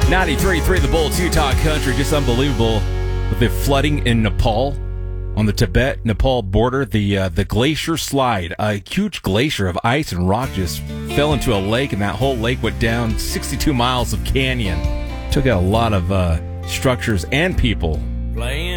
93.3 The Bull, Utah Country. Just unbelievable with the flooding in Nepal on the Tibet-Nepal border. The glacier slide, a huge glacier of ice and rock just fell into a lake, and that whole lake went down 62 miles of canyon. Took out a lot of structures and people.